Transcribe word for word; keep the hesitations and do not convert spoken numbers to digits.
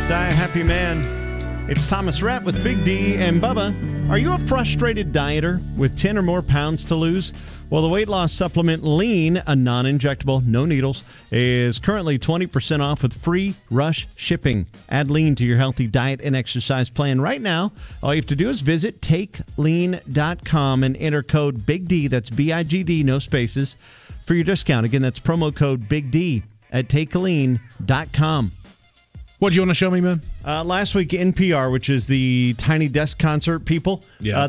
Die a happy man. It's Thomas Rapp with Big D and Bubba. Are you a frustrated dieter with ten or more pounds to lose? Well, the weight loss supplement Lean, a non-injectable, no needles, is currently twenty percent off with free rush shipping. Add Lean to your healthy diet and exercise plan right now. All you have to do is visit take lean dot com and enter code Big D, that's B I G D, no spaces, for your discount. Again, that's promo code Big D at take lean dot com. What do you want to show me, man? Uh, last week, N P R, which is the Tiny Desk Concert people, Yeah. uh,